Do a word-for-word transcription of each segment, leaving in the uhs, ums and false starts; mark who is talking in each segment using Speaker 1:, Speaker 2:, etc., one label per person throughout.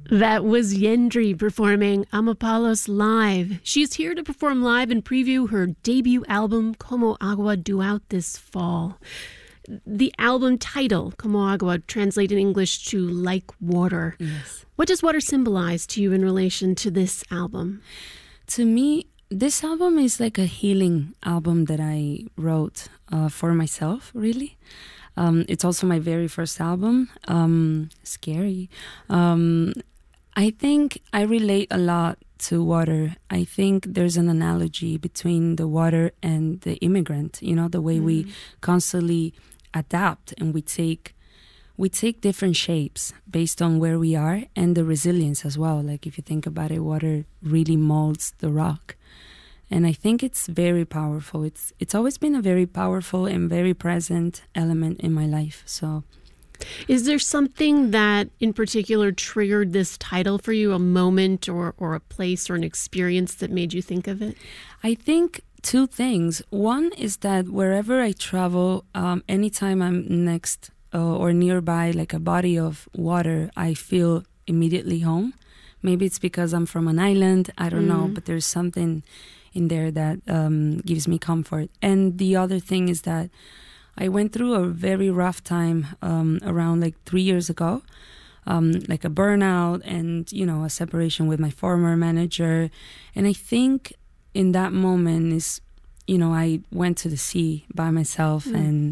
Speaker 1: That was Yendri performing Amapalos live. She's here to perform live and preview her debut album, Como Agua, due out this fall. The album title, Como Agua, translated in English to like water.
Speaker 2: Yes.
Speaker 1: What does water symbolize to you in relation to this album?
Speaker 2: To me, this album is like a healing album that I wrote uh, for myself, really. Um, it's also my very first album. Um, scary. Um, I think I relate a lot to water. I think there's an analogy between the water and the immigrant, you know, the way mm. we constantly adapt and we take we take different shapes based on where we are and the resilience as well. Like if you think about it, water really molds the rock. And I think it's very powerful. It's it's always been a very powerful and very present element in my life. So,
Speaker 1: is there something that in particular triggered this title for you, a moment or, or a place or an experience that made you think of it?
Speaker 2: I think two things. One is that wherever I travel, um, anytime I'm next uh, or nearby like a body of water, I feel immediately home. Maybe it's because I'm from an island. I don't mm. know, but there's something in there that um, gives me comfort. And the other thing is that I went through a very rough time um, around like three years ago, um, like a burnout and, you know, a separation with my former manager. And I think in that moment is, you know, I went to the sea by myself mm. and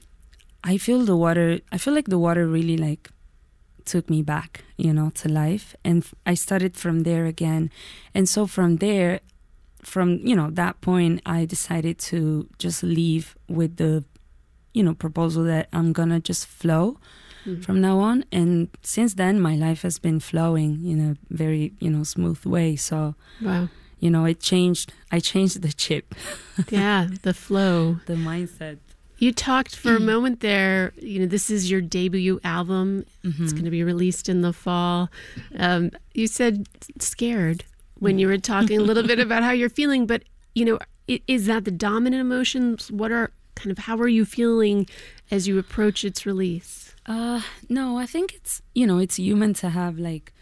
Speaker 2: I feel the water, I feel like the water really like took me back, you know, to life. And I started from there again. And so from there, from, you know, that point, I decided to just leave with the, you know, proposal that I'm gonna just flow mm-hmm. from now on. And since then, my life has been flowing in a very, you know, smooth way. So,
Speaker 1: wow.
Speaker 2: you know, it changed. I changed the chip.
Speaker 1: Yeah, the flow.
Speaker 2: The mindset.
Speaker 1: You talked for a moment there, you know, this is your debut album. Mm-hmm. It's going to be released in the fall. Um, you said scared when you were talking a little bit about how you're feeling, but, you know, is that the dominant emotions? What are kind of, how are you feeling as you approach its release?
Speaker 2: Uh, no, I think it's, you know, it's human to have like,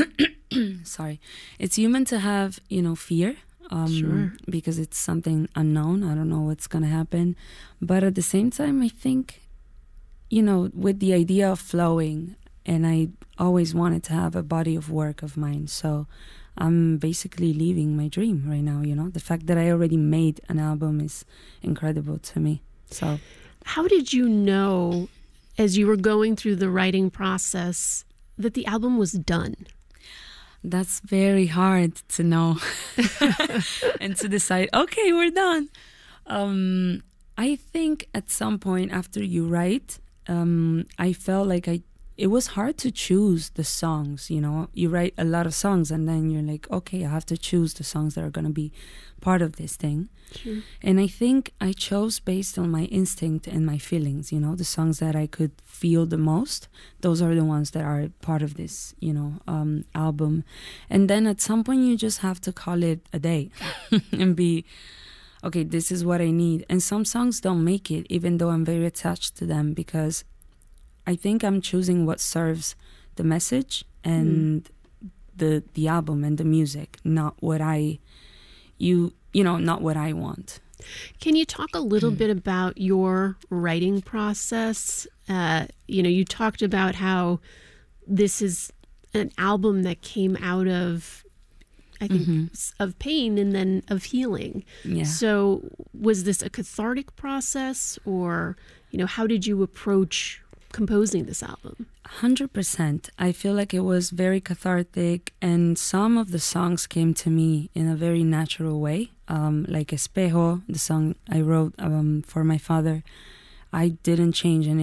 Speaker 2: sorry, it's human to have, you know, fear. Um,
Speaker 1: sure.
Speaker 2: Because it's something unknown. I don't know what's going to happen. But at the same time, I think, you know, with the idea of flowing, and I always wanted to have a body of work of mine. So I'm basically living my dream right now, you know. The fact that I already made an album is incredible to me. So,
Speaker 1: how did you know, as you were going through the writing process, that the album was done?
Speaker 2: That's very hard to know and to decide, okay, we're done. Um, I think at some point after you write, um, I felt like I it was hard to choose the songs, you know. You write a lot of songs and then you're like, okay, I have to choose the songs that are going to be part of this thing.
Speaker 1: Sure.
Speaker 2: And I think I chose based on my instinct and my feelings, you know, the songs that I could feel the most. Those are the ones that are part of this, you know, um, album. And then at some point you just have to call it a day and be, okay, this is what I need. And some songs don't make it, even though I'm very attached to them, because I think I'm choosing what serves the message and mm. the the album and the music, not what I, you you know, not what I want.
Speaker 1: Can you talk a little mm. bit about your writing process? Uh, you know, you talked about how this is an album that came out of, I think, mm-hmm. of pain and then of healing.
Speaker 2: Yeah.
Speaker 1: So was this a cathartic process, or, you know, how did you approach composing this album?
Speaker 2: one hundred percent. I feel like it was very cathartic, and some of the songs came to me in a very natural way, um, like Espejo, the song I wrote um, for my father. I didn't change any